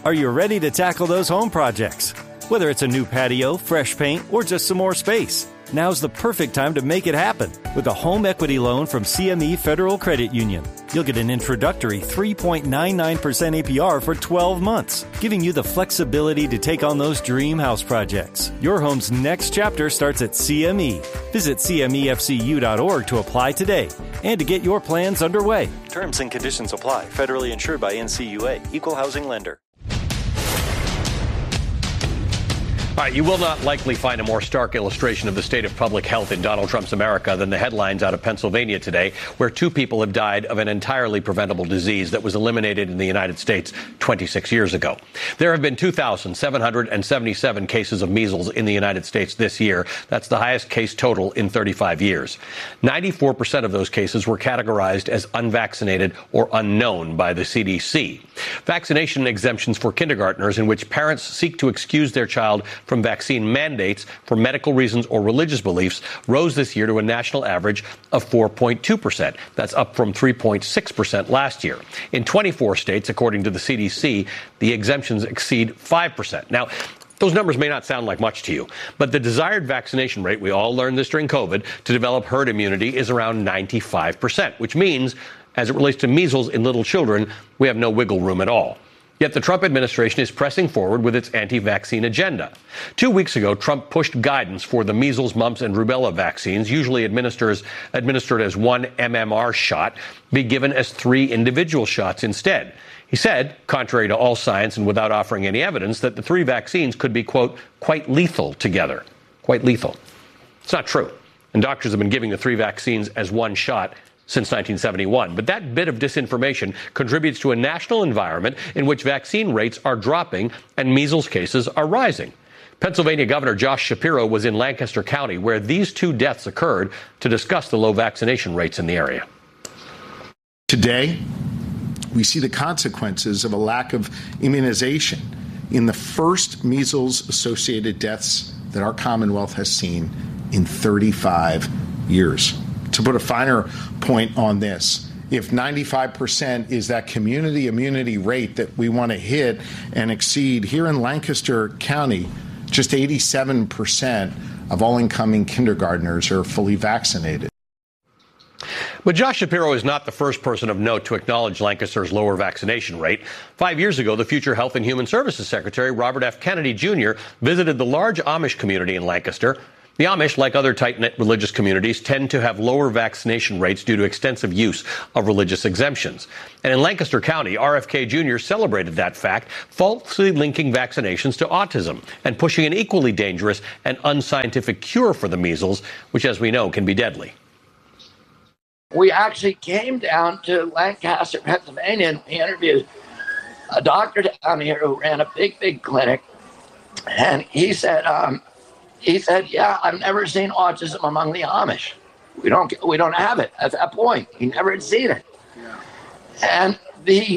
Are you ready to tackle those home projects? Whether it's a new patio, fresh paint, or just some more space, now's the perfect time to make it happen with a home equity loan from CME Federal Credit Union. You'll get an introductory 3.99% APR for 12 months, giving you the flexibility to take on those dream house projects. Your home's next chapter starts at CME. Visit CMEFCU.org to apply today and to get your plans underway. Terms and conditions apply. Federally insured by NCUA. Equal housing lender. All right, you will not likely find a more stark illustration of the state of public health in Donald Trump's America than the headlines out of Pennsylvania today, where 2 people have died of an entirely preventable disease that was eliminated in the United States 26 years ago. There have been 2,777 cases of measles in the United States this year. That's the highest case total in 35 years. 94% of those cases were categorized as unvaccinated or unknown by the CDC. Vaccination exemptions for kindergartners in which parents seek to excuse their child from vaccine mandates for medical reasons or religious beliefs rose this year to a national average of 4.2%. That's up from 3.6% last year. In 24 states, according to the CDC, the exemptions exceed 5%. Now, those numbers may not sound like much to you, but the desired vaccination rate, we all learned this during COVID, to develop herd immunity is around 95%, which means, as it relates to measles in little children, we have no wiggle room at all. Yet the Trump administration is pressing forward with its anti-vaccine agenda. 2 weeks ago, Trump pushed guidance for the measles, mumps, and rubella vaccines, usually administered as 1 MMR shot, be given as 3 individual shots instead. He said, contrary to all science and without offering any evidence, that the 3 vaccines could be, quote, quite lethal together. Quite lethal. It's not true. And doctors have been giving the 3 vaccines as 1 shot since 1971. But that bit of disinformation contributes to a national environment in which vaccine rates are dropping and measles cases are rising. Pennsylvania Governor Josh Shapiro was in Lancaster County, where these 2 deaths occurred, to discuss the low vaccination rates in the area. Today, we see the consequences of a lack of immunization in the first measles-associated deaths that our Commonwealth has seen in 35 years. To put a finer point on this, if 95% is that community immunity rate that we want to hit and exceed, here in Lancaster County, just 87% of all incoming kindergartners are fully vaccinated. But Josh Shapiro is not the first person of note to acknowledge Lancaster's lower vaccination rate. 5 years ago, the future Health and Human Services Secretary, Robert F. Kennedy Jr., visited the large Amish community in Lancaster. The Amish, like other tight-knit religious communities, tend to have lower vaccination rates due to extensive use of religious exemptions. And in Lancaster County, RFK Jr. celebrated that fact, falsely linking vaccinations to autism and pushing an equally dangerous and unscientific cure for the measles, which, as we know, can be deadly. We actually came down to Lancaster, Pennsylvania, and we interviewed a doctor down here who ran a big clinic. And he said, yeah, I've never seen autism among the Amish. We don't have it at that point. He never had seen it. Yeah. And the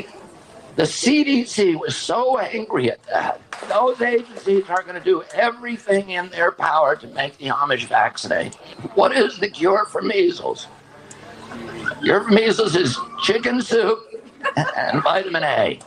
CDC was so angry at that. Those agencies are going to do everything in their power to make the Amish vaccinate. What is the cure for measles? Cure for measles is chicken soup and vitamin A.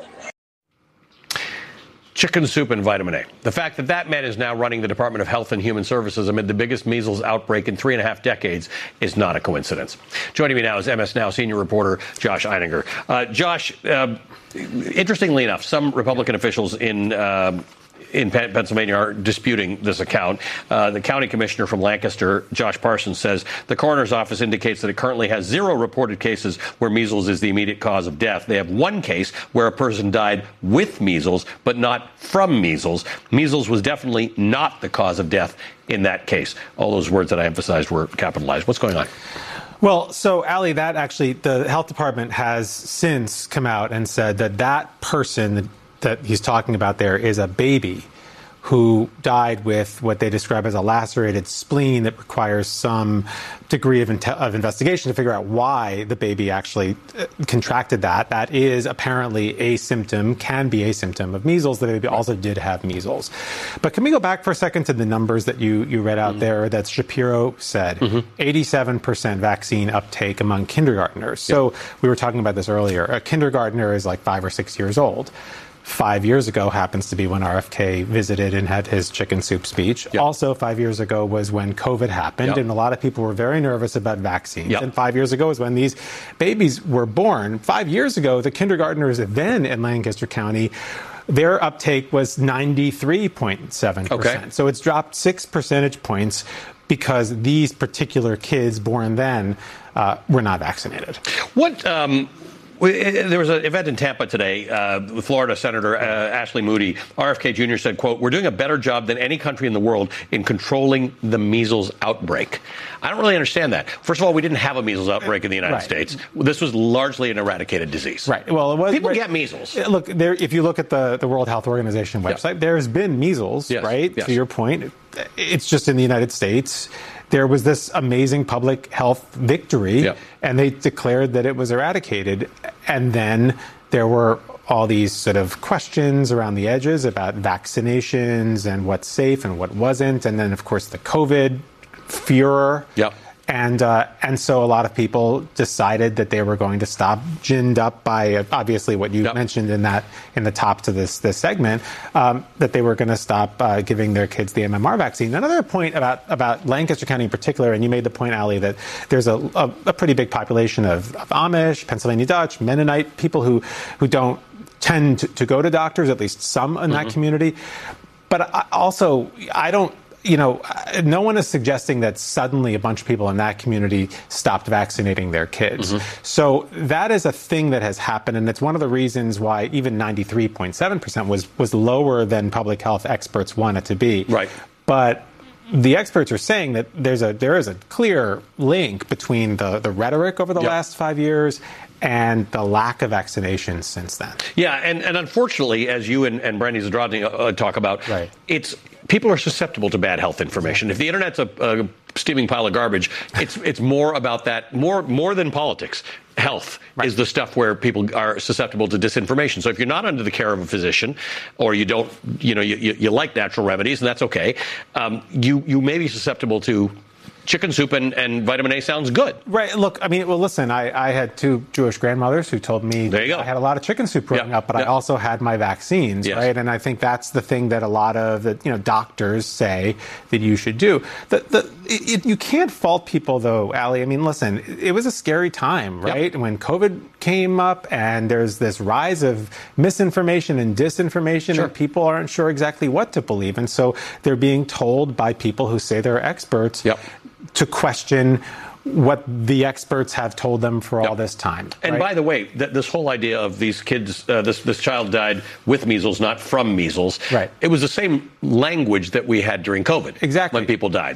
Chicken soup and vitamin A. The fact that that man is now running the Department of Health and Human Services amid the biggest measles outbreak in 3.5 decades is not a coincidence. Joining me now is MS Now senior reporter Josh Eininger. Josh, interestingly enough, some Republican officials in Pennsylvania are disputing this account. The county commissioner from Lancaster, Josh Parsons, says the coroner's office indicates that it currently has 0 reported cases where measles is the immediate cause of death. They have 1 case where a person died with measles, but not from measles. Measles was definitely not the cause of death in that case. All those words that I emphasized were capitalized. What's going on? Well, so, Ali, that actually, the health department has since come out and said that that person that he's talking about there is a baby who died with what they describe as a lacerated spleen that requires some degree of investigation to figure out why the baby actually contracted that. That is apparently a symptom, can be a symptom of measles. The baby also did have measles. But can we go back for a second to the numbers that you read out there that Shapiro said? 87% vaccine uptake among kindergartners. So we were talking about this earlier. A kindergartner is like 5 or 6 years old. 5 years ago happens to be when RFK visited and had his chicken soup speech. Yep. Also, 5 years ago was when COVID happened, Yep. and a lot of people were very nervous about vaccines. Yep. And 5 years ago was when these babies were born. 5 years ago, the kindergartners then in Lancaster County, their uptake was 93.7%. Okay. So it's dropped 6 percentage points because these particular kids born then were not vaccinated. There was an event in Tampa today with Florida Senator Ashley Moody. RFK Jr. said, quote, "We're doing a better job than any country in the world in controlling the measles outbreak." I don't really understand that. First of all, we didn't have a measles outbreak in the United States. This was largely an eradicated disease. Right. Well, it was, people get measles. Look, if you look at the World Health Organization website, there's been measles, right? Yes. To your point, it's just in the United States. There was this amazing public health victory, and they declared that it was eradicated. And then there were all these sort of questions around the edges about vaccinations and what's safe and what wasn't. And then, of course, the COVID furor. And so a lot of people decided that they were going to stop, ginned up by obviously what you mentioned in the top to this segment, that they were going to stop giving their kids the MMR vaccine. Another point about Lancaster County in particular, and you made the point, Ali, that there's a pretty big population of Amish, Pennsylvania Dutch, Mennonite, people who don't tend to go to doctors, at least some in that community. But I don't. No one is suggesting that suddenly a bunch of people in that community stopped vaccinating their kids. So that is a thing that has happened, and it's one of the reasons why even 93.7% was lower than public health experts want it to be. Right. But the experts are saying that there is a clear link between the rhetoric over the last 5 years and the lack of vaccination since then. Yeah, and unfortunately, as you and Brandy Zadrozny talk about, people are susceptible to bad health information. If the internet's a steaming pile of garbage, it's more about that, more than politics. Health is the stuff where people are susceptible to disinformation. So if you're not under the care of a physician, or you don't, you like natural remedies, and that's okay, you may be susceptible to chicken soup and vitamin A sounds good. Right. Look, I mean, well, listen, I had two Jewish grandmothers who told me I had a lot of chicken soup growing up, but I also had my vaccines, right? And I think that's the thing that a lot of doctors say that you should do. You can't fault people, though, Ali. I mean, listen, it was a scary time, right? When COVID came up and there's this rise of misinformation and disinformation, and people aren't sure exactly what to believe. And so they're being told by people who say they're experts to question what the experts have told them for all this time. And by the way, this whole idea of these kids, this child died with measles, not from measles. Right. It was the same language that we had during COVID. Exactly. When people died.